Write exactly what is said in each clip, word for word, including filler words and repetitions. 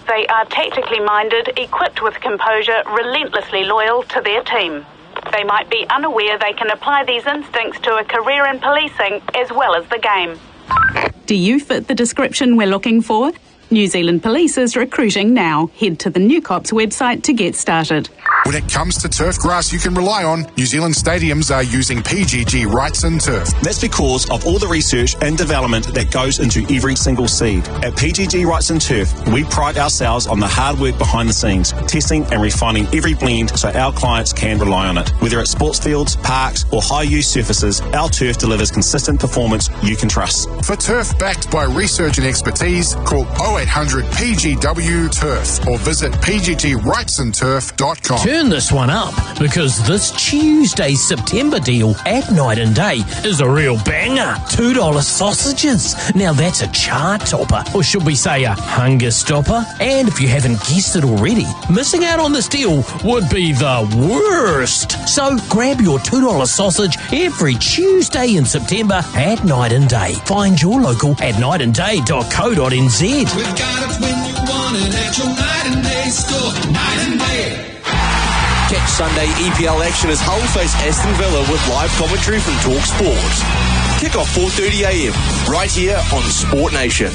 They are tactically minded, equipped with composure, relentlessly loyal to their team. They might be unaware they can apply these instincts to a career in policing as well as the game. Do you fit the description we're looking for? New Zealand Police is recruiting now. Head to the New Cops website to get started. When it comes to turf grass you can rely on, New Zealand stadiums are using P G G Wrightson Turf. That's because of all the research and development that goes into every single seed. At P G G Wrightson Turf, we pride ourselves on the hard work behind the scenes, testing and refining every blend so our clients can rely on it. Whether it's sports fields, parks or high-use surfaces, our turf delivers consistent performance you can trust. For turf backed by research and expertise, call oh eight hundred P G W Turf or visit p g g wrightson turf dot com. Turn this one up, because this Tuesday's September deal at Night and Day is a real banger. two dollar sausages. Now that's a chart topper, or should we say a hunger stopper? And if you haven't guessed it already, missing out on this deal would be the worst. So grab your two dollar sausage every Tuesday in September at Night and Day. Find your local at night and day dot co dot n z. We've got it when you want it at your Night and Day store. Night and Day. Catch Sunday E P L action as Hull face Aston Villa with live commentary from Talk Sport. Kick off four thirty a m right here on Sport Nation.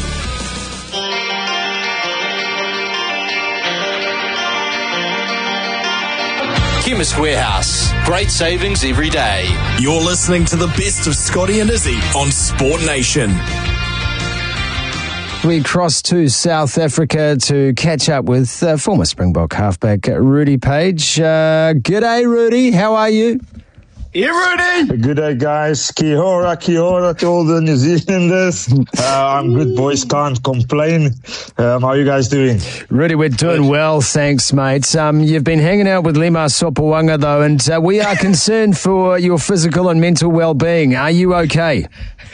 Chemist Warehouse. Great savings every day. You're listening to the best of Scotty and Izzy on Sport Nation. We cross to South Africa to catch up with uh, former Springbok halfback Rudy Page. Uh, g'day, Rudy. How are you? Yeah, Rudy. Good day, guys. Kia ora, kia ora to all the New Zealanders. Uh, I'm good, boys. Can't complain. Um, how are you guys doing? Rudy, we're doing well, thanks, mate. Um, you've been hanging out with Lima Sopoaga, though, and uh, we are concerned for your physical and mental well-being. Are you okay?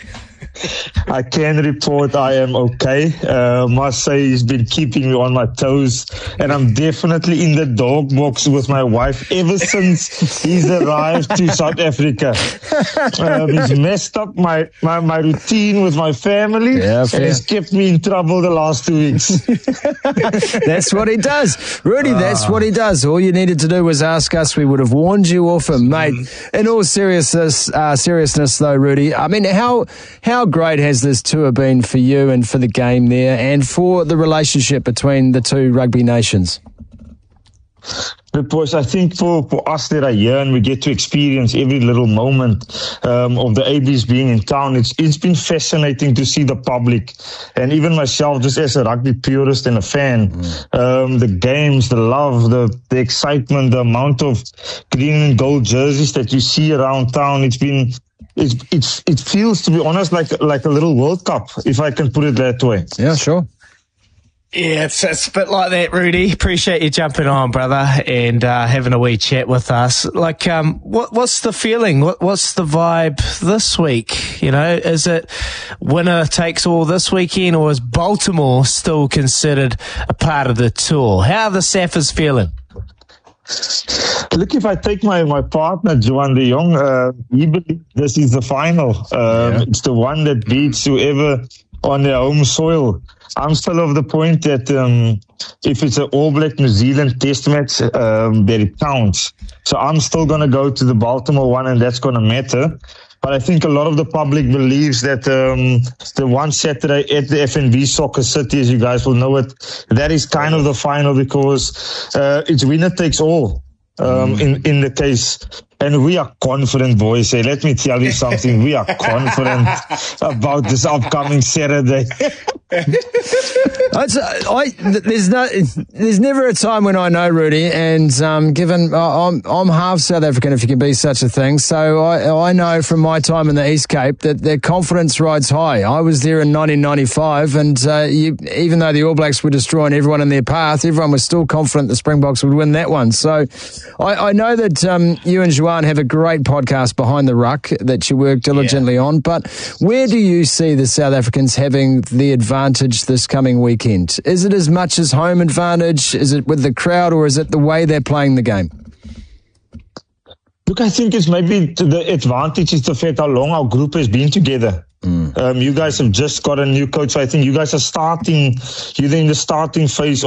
I can report I am okay. Uh, must say he's been keeping me on my toes, and I'm definitely in the dog box with my wife ever since he's arrived to South Africa. Um, he's messed up my, my, my routine with my family, yeah, and he's kept me in trouble the last two weeks. That's what he does. Rudy, uh, that's what he does. All you needed to do was ask us. We would have warned you off him, mate. In all seriousness, uh, seriousness though, Rudy, I mean, how how great has this tour been for you and for the game there and for the relationship between the two rugby nations? Look, boys, I think for, for us that are here and we get to experience every little moment um, of the A Bs being in town, it's it's been fascinating to see the public and even myself, just as a rugby purist and a fan, mm. um, the games, the love, the, the excitement, the amount of green and gold jerseys that you see around town. It's been It's, it's, it feels, to be honest, like like a little World Cup, if I can put it that way. Yeah, sure. Yeah, it's, it's a bit like that, Rudy. Appreciate you jumping on, brother, and uh, having a wee chat with us. Like, um, what, what's the feeling? What, what's the vibe this week? You know, is it winner takes all this weekend, or is Baltimore still considered a part of the tour? How are the Saffers feeling? Look, if I take my, my partner, Johan de Jong, uh, he believes this is the final. Um, yeah. It's the one that beats whoever on their home soil. I'm still of the point that um, if it's an All Black New Zealand test match, um, that it counts. So I'm still going to go to the Baltimore one, and that's going to matter. But I think a lot of the public believes that um, the one Saturday at the F N B Soccer City, as you guys will know it, that is kind of the final because uh, it's winner takes all um, mm. in, in the case. And we are confident, boys. Hey, let me tell you something. We are confident about this upcoming Saturday. It's, I, there's no, there's never a time when I know, Rudy, and um, given uh, I'm, I'm half South African, if you can be such a thing, so I, I know from my time in the East Cape that their confidence rides high. I was there in nineteen ninety-five, and uh, you, even though the All Blacks were destroying everyone in their path, everyone was still confident the Springboks would win that one. So I, I know that um, you and Joanne have a great podcast, Behind the Ruck, that you work diligently yeah. on, but where do you see the South Africans having the advantage this coming weekend? Is it as much as home advantage? Is it with the crowd, or is it the way they're playing the game? Look, I think it's maybe the advantage is the fact how long our group has been together. Mm. Um, you guys have just got a new coach, so I think you guys are starting, you're in the starting phase